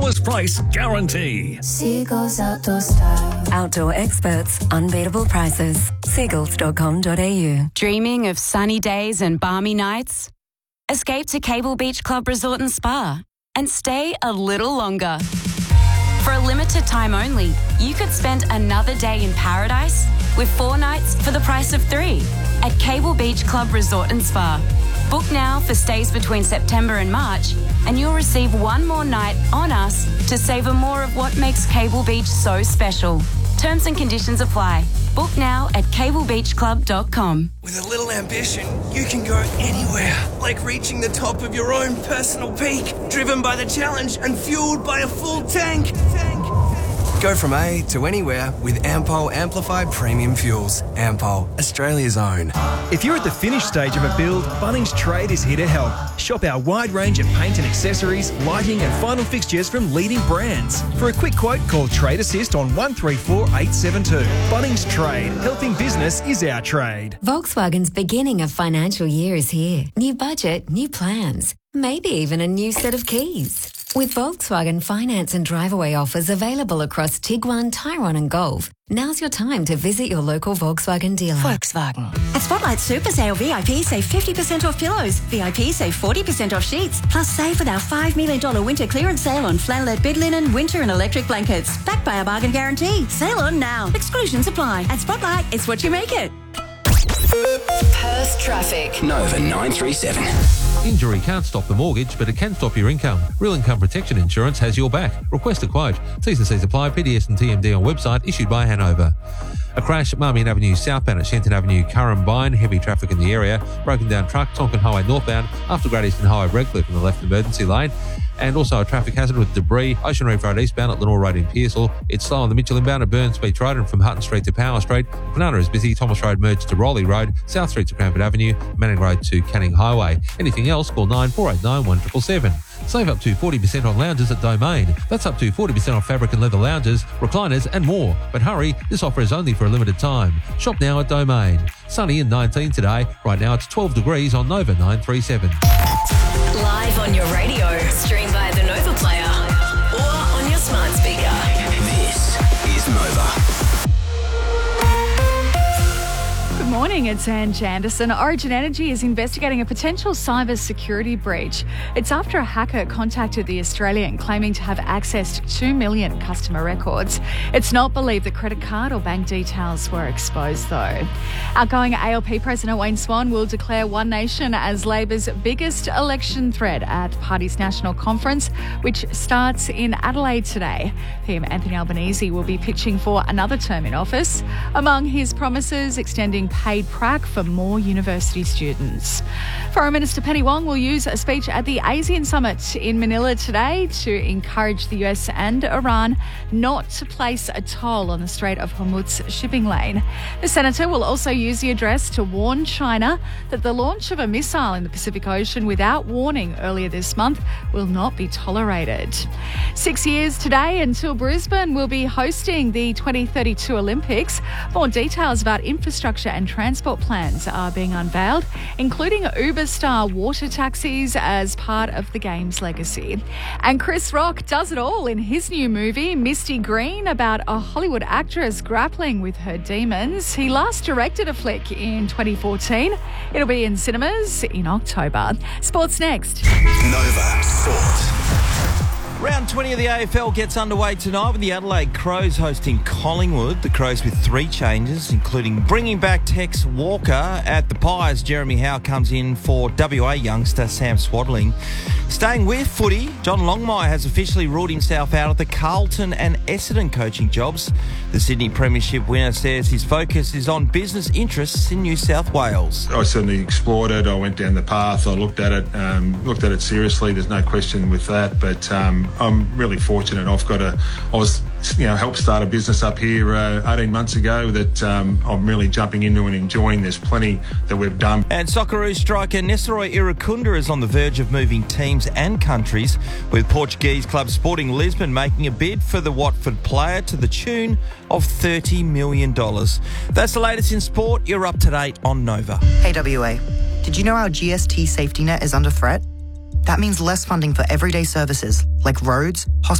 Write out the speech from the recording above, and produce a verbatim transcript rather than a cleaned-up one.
lowest price guarantee. Seagulls Outdoor Style. Outdoor experts, unbeatable prices. seagulls dot com dot a u. Dreaming of sunny days and balmy nights? Escape to Cable Beach Club Resort and Spa and stay a little longer. For a limited time only, you could spend another day in paradise with four nights for the price of three at Cable Beach Club Resort and Spa. Book now for stays between September and March, and you'll receive one more night on us to savour more of what makes Cable Beach so special. Terms and conditions apply. Book now at cable beach club dot com. With a little ambition, you can go anywhere, like reaching the top of your own personal peak, driven by the challenge and fueled by a full tank. tank. Go from A to anywhere with Ampol Amplified Premium Fuels. Ampol, Australia's own. If you're at the finish stage of a build, Bunnings Trade is here to help. Shop our wide range of paint and accessories, lighting and final fixtures from leading brands. For a quick quote, call Trade Assist on one three four eight seven two. Bunnings Trade. Helping business is our trade. Volkswagen's beginning of financial year is here. New budget, new plans, maybe even a new set of keys. With Volkswagen finance and drive-away offers available across Tiguan, Tyrone and Golf, now's your time to visit your local Volkswagen dealer. Volkswagen. At Spotlight Super Sale, V I P save fifty percent off pillows. V I P save forty percent off sheets. Plus save with our five million dollars winter clearance sale on flannelette bed linen, winter and electric blankets. Backed by our bargain guarantee. Sale on now. Exclusions apply. At Spotlight, it's what you make it. Perth traffic. Nova nine three seven. Injury can't stop the mortgage, but it can stop your income. Real Income Protection Insurance has your back. Request a quote. T's and C's apply. P D S and T M D on website, issued by Hanover. A crash at Marmion Avenue southbound at Shenton Avenue, Currumbine. Heavy traffic in the area. Broken down truck, Tonkin Highway northbound, after Great Eastern Highway Redcliffe in the left emergency lane. And also a traffic hazard with debris. Ocean Reef Road eastbound at Lenore Road in Pearsall. It's slow on the Mitchell inbound at Burns Beach Road and from Hutton Street to Power Street. Banana is busy. Thomas Road merged to Rowley Road. South Street to Cranford Avenue. Manning Road to Canning Highway. Anything else, call nine four eight nine one seven seven seven. Save up to forty percent on lounges at Domain. That's up to forty percent off fabric and leather lounges, recliners and more. But hurry, this offer is only for a limited time. Shop now at Domain. Sunny and nineteen today. Right now it's twelve degrees on Nova nine three seven. Live on your radio, stream via the Nova Player or on your smart speaker. This is Nova. Good morning, it's Ange Anderson. Origin Energy is investigating a potential cyber security breach. It's after a hacker contacted the Australian claiming to have access to two million customer records. It's not believed that credit card or bank details were exposed, though. Outgoing A L P President Wayne Swan will declare One Nation as Labor's biggest election threat at party's national conference, which starts in Adelaide today. P M Anthony Albanese will be pitching for another term in office. Among his promises, extending paid prac for more university students. Foreign Minister Penny Wong will use a speech at the ASEAN Summit in Manila today to encourage the U S and Iran not to place a toll on the Strait of Hormuz shipping lane. The senator will also use the address to warn China that the launch of a missile in the Pacific Ocean without warning earlier this month will not be tolerated. Six years today until Brisbane will be hosting the twenty thirty-two Olympics. More details about infrastructure and transport plans are being unveiled, including Uber-star water taxis as part of the game's legacy. And Chris Rock does it all in his new movie, Misty Green, about a Hollywood actress grappling with her demons. He last directed a flick in twenty fourteen. It'll be in cinemas in October. Sports next. Nova Sport. Round twenty of the A F L gets underway tonight with the Adelaide Crows hosting Collingwood. The Crows with three changes, including bringing back Tex Walker. At the Pies, Jeremy Howe comes in for W A youngster Sam Swaddling. Staying with footy, John Longmire has officially ruled himself out of the Carlton and Essendon coaching jobs. The Sydney Premiership winner says his focus is on business interests in New South Wales. I certainly explored it. I went down the path. I looked at it, um, looked at it seriously. There's no question with that. But um, I'm really fortunate. I've got a, I was, you know, helped start a business up here uh, eighteen months ago that um, I'm really jumping into and enjoying. There's plenty that we've done. And Socceroos striker Nesoroy Iracunda is on the verge of moving teams and countries, with Portuguese club Sporting Lisbon making a bid for the Watford player to the tune of thirty million dollars. That's the latest in sport. You're up to date on Nova. Hey W A, did you know our G S T safety net is under threat? That means less funding for everyday services like roads, hospitals,